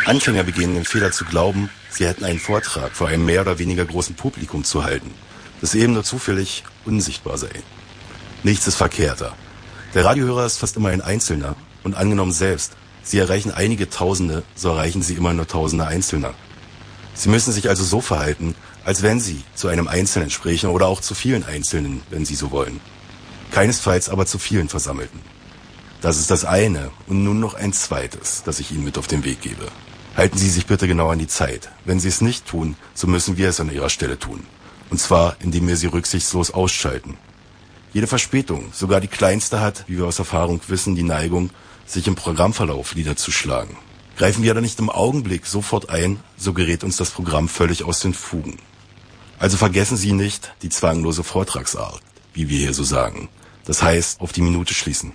Anfänger begehen den Fehler zu glauben, sie hätten einen Vortrag vor einem mehr oder weniger großen Publikum zu halten, das eben nur zufällig unsichtbar sei. Nichts ist verkehrter. Der Radiohörer ist fast immer ein Einzelner und angenommen selbst, Sie erreichen einige Tausende, so erreichen Sie immer nur Tausende Einzelner. Sie müssen sich also so verhalten, als wenn Sie zu einem Einzelnen sprechen oder auch zu vielen Einzelnen, wenn Sie so wollen. Keinesfalls aber zu vielen Versammelten. Das ist das eine und nun noch ein zweites, das ich Ihnen mit auf den Weg gebe. Halten Sie sich bitte genau an die Zeit. Wenn Sie es nicht tun, so müssen wir es an Ihrer Stelle tun. Und zwar, indem wir Sie rücksichtslos ausschalten. Jede Verspätung, sogar die kleinste, hat, wie wir aus Erfahrung wissen, die Neigung, sich im Programmverlauf niederzuschlagen. Greifen wir da nicht im Augenblick sofort ein, so gerät uns das Programm völlig aus den Fugen. Also vergessen Sie nicht die zwanglose Vortragsart, wie wir hier so sagen. Das heißt, auf die Minute schließen.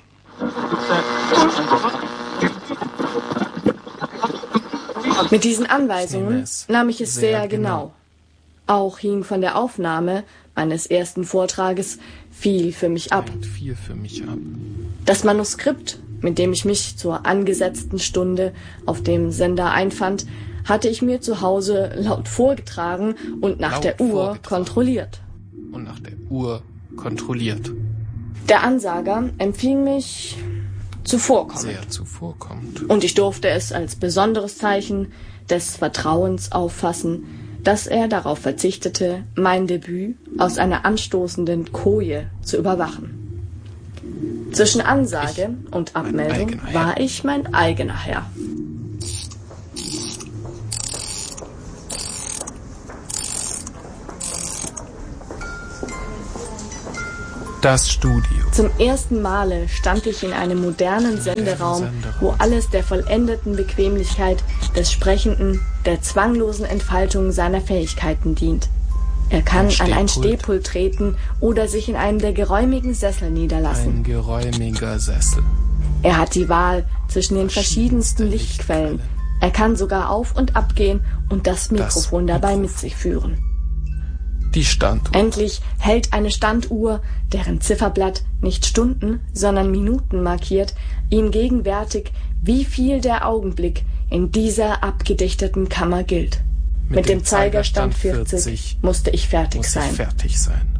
Mit diesen Anweisungen nahm ich es sehr genau. Auch hing von der Aufnahme meines ersten Vortrages viel für mich ab. Das Manuskript, mit dem ich mich zur angesetzten Stunde auf dem Sender einfand, hatte ich mir zu Hause laut vorgetragen und nach der Uhr kontrolliert. Der Ansager empfing mich zuvorkommend. Sehr zuvorkommend. Und ich durfte es als besonderes Zeichen des Vertrauens auffassen, dass er darauf verzichtete, mein Debüt aus einer anstoßenden Koje zu überwachen. Zwischen Ansage und Abmeldung war ich mein eigener Herr. Das Studio. Zum ersten Male stand ich in einem modernen Senderaum, wo alles der vollendeten Bequemlichkeit des Sprechenden, der zwanglosen Entfaltung seiner Fähigkeiten dient. Er kann an ein Stehpult treten oder sich in einem der geräumigen Sessel niederlassen. Ein geräumiger Sessel. Er hat die Wahl zwischen den verschiedensten Lichtquellen. Er kann sogar auf- und abgehen und das Mikrofon dabei mit sich führen. Die Standuhr. Endlich hält eine Standuhr, deren Zifferblatt nicht Stunden, sondern Minuten markiert, ihm gegenwärtig, wie viel der Augenblick in dieser abgedichteten Kammer gilt. Mit dem Zeigerstand 40 musste ich fertig sein.